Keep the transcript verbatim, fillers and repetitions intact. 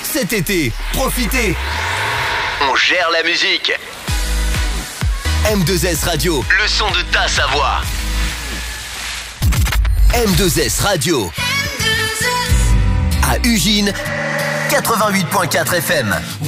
cet été. Profitez. On gère la musique. M deux S Radio. Le son de ta Savoie. M deux S Radio. À Ugine, quatre-vingt-huit virgule quatre F M.